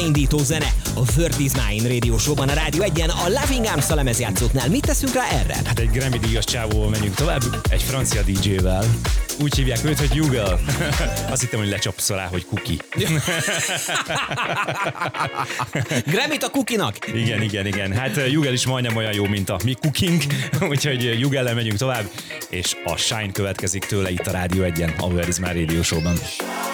Indító zene a Word is Mine Radio Show-ban a Rádió 1-en a Loving Arms a lemezjátszóknál. Mit teszünk rá erre? Hát egy Grammy-díjas csávóval menjünk tovább, egy francia DJ-vel. Úgy hívják őt, hogy Jugel. Azt hittem, hogy lecsapsz rá, hogy Cookie. Grammyt a Cookie-nak? Igen. Hát Jugel is majdnem olyan jó, mint a mi Cooking. Úgyhogy Jugellel megyünk tovább, és a Shine következik tőle itt a Rádió 1-en, a Word is Mine Radio Show-ban.